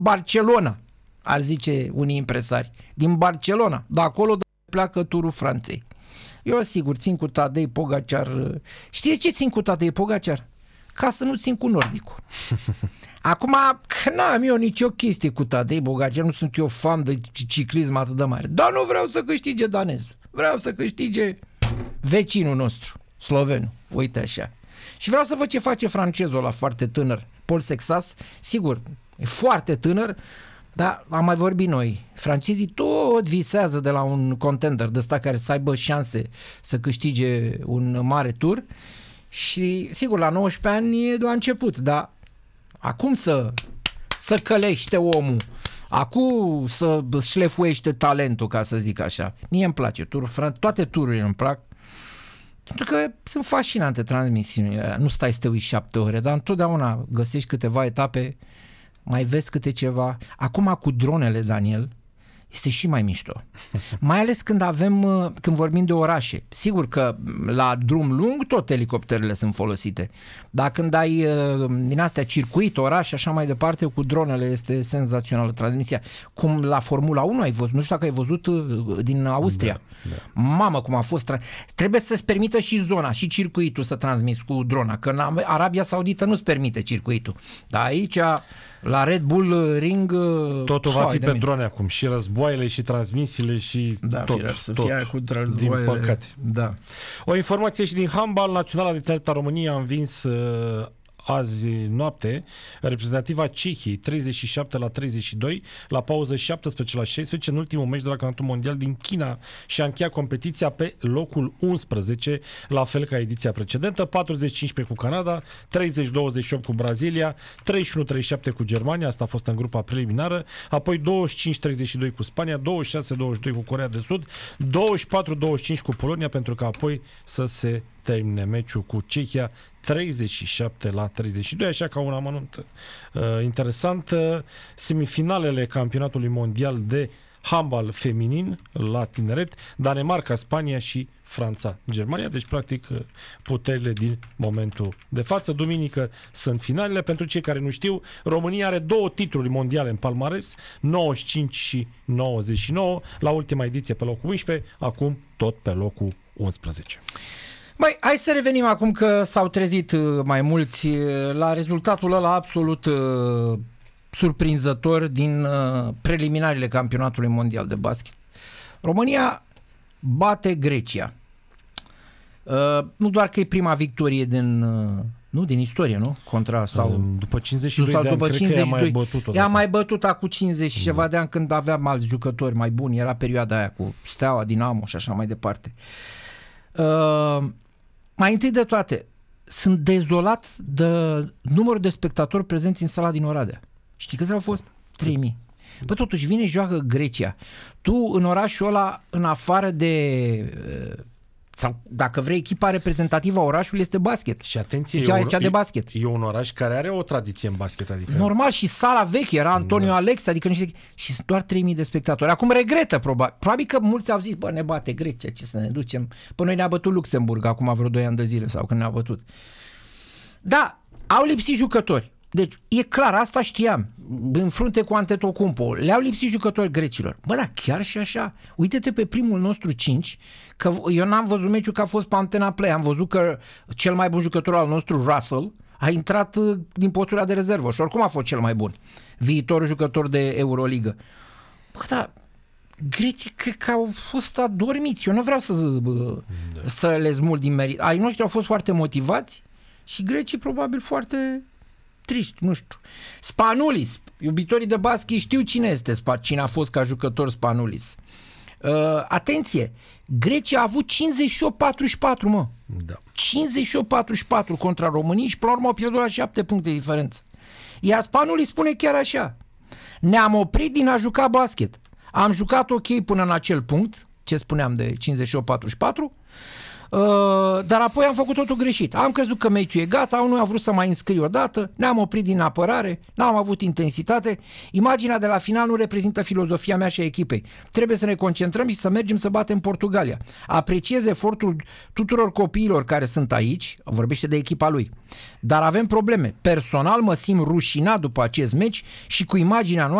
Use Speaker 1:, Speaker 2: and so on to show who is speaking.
Speaker 1: Barcelona, ar zice unii impresari, din Barcelona, de acolo pleacă turul Franței. Eu sigur țin cu Tadej Pogačar. Știi ce țin cu Tadej Pogačar? Ca să nu țin cu nordicul. Acum, că n-am eu nicio chestie cu Tadej Pogačar, nu sunt eu fan de ciclism atât de mare, dar nu vreau să câștige danezul, vreau să câștige vecinul nostru, slovenul, uite așa. Și vreau să văd ce face francezul ăla foarte tânăr, Paul Sexas, sigur, e foarte tânăr, dar am mai vorbit noi, francezii tot visează de la un contender de ăsta care să aibă șanse să câștige un mare tur și sigur la 19 ani e la început, dar acum să călește omul, acum să șlefuiește talentul, ca să zic așa. Mie îmi place toate tururile îmi plac, pentru că sunt fascinante transmisiunile, nu stai să te uiți 7 ore, dar întotdeauna găsești câteva etape, mai vezi câte ceva. Acum cu dronele, Daniel, este și mai mișto. Mai ales când vorbim de orașe. Sigur că la drum lung tot elicopterele sunt folosite. Dar când ai din astea circuit, oraș, așa mai departe, cu dronele este senzațională transmisia. Cum la Formula 1 ai văzut, nu știu dacă ai văzut din Austria. Da. Mamă, cum a fost. Trebuie să-ți permită și zona, și circuitul să transmiți cu drona, că în Arabia Saudită nu-ți permite circuitul. Dar aici la Red Bull Ring
Speaker 2: totul va fi pe drone acum, și războaiele și transmisiile și tot.
Speaker 1: Cu războaiele.
Speaker 2: Din păcate.
Speaker 1: Da.
Speaker 2: O informație și din handbal, Naționala de Tineretă a României a învins azi noapte reprezentativa Cehiei 37-32, la pauză 17-16 în ultimul meci de la campionatul mondial din China și a încheiat competiția pe locul 11, la fel ca ediția precedentă, 40-15 cu Canada, 30-28 cu Brazilia, 31-37 cu Germania, asta a fost în grupa preliminară, apoi 25-32 cu Spania, 26-22 cu Coreea de Sud, 24-25 cu Polonia, pentru că apoi să se termine meciul cu Cehia 37-32, așa ca un amănunt interesant. Semifinalele campionatului mondial de handbal feminin la tineret, Danemarca, Spania și Franța, Germania, deci practic puterile din momentul de față. Duminică sunt finalele. Pentru cei care nu știu, România are 2 titluri mondiale în palmares, 95 și 99, la ultima ediție pe locul 11, acum tot pe locul 11.
Speaker 1: Băi, hai să revenim acum că s-au trezit mai mulți la rezultatul ăla absolut surprinzător din preliminariile campionatului mondial de basket. România bate Grecia. Nu doar că e prima victorie din istorie, nu? Contra sau
Speaker 2: după 52 de ani, cred că i-a mai bătut odată.
Speaker 1: I-a mai bătut acum 50 și ceva de ani, când aveam alți jucători mai buni, era perioada aia cu Steaua, Dinamo și așa mai departe. Mai întâi de toate, sunt dezolat de numărul de spectatori prezenți în sala din Oradea. Știi câți au fost? 3000. Păi totuși vine, joacă Grecia. Tu în orașul ăla, în afară de sau dacă vrei, echipa reprezentativă a orașului este basket.
Speaker 2: Și atenție,
Speaker 1: cea de basket.
Speaker 2: E un oraș care are o tradiție în basket, adică
Speaker 1: normal, și sala veche era Antonio Alex, adică și sunt doar 3000 de spectatori. Acum regretă probabil că mulți au zis, bă, ne bate Grecia, ce să ne ducem. Păi noi ne-a bătut Luxemburg acum vreo 2 ani de zile sau când ne-a bătut. Da, au lipsit jucători. Deci, e clar, asta știam. În frunte cu Antetokounmpo, le-au lipsit jucători grecilor. Bă, da, chiar și așa. Uite-te pe primul nostru 5, că eu n-am văzut meciul, că a fost pe Antena Play. Am văzut că cel mai bun jucător al nostru, Russell, a intrat din postura de rezervă și oricum a fost cel mai bun. Viitorul jucător de Euroligă. Bă, da, grecii cred că au fost adormiți. Eu nu vreau să le smult din merit. Ai noștri au fost foarte motivați și grecii probabil foarte triști, nu știu. Spanulis, iubitorii de basket știu cine este, cine a fost ca jucător Spanulis. Atenție, Grecia a avut 58-44, mă.
Speaker 2: Da.
Speaker 1: 58-44 contra României și până la urmă au pierdut la 7 puncte diferență. Iar Spanulis spune chiar așa: ne-am oprit din a juca basket. Am jucat ok până în acel punct, ce spuneam de 58-44, Dar apoi am făcut totul greșit. Am crezut că meciul e gata, unul a vrut să mai înscrie o dată, ne-am oprit din apărare, n-am avut intensitate. Imaginea de la final nu reprezintă filozofia mea și a echipei. Trebuie să ne concentrăm și să mergem să batem Portugalia. Apreciez efortul tuturor copiilor care sunt aici, vorbește de echipa lui, dar avem probleme. Personal mă simt rușinat după acest meci și cu imaginea noastră